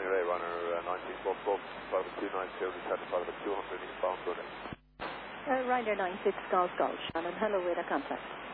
Ray, runner 1944, flight 290, returning flight 200 eastbound Brunei. Ryder 96 Golf Golf, Shannon, hello, radar contact.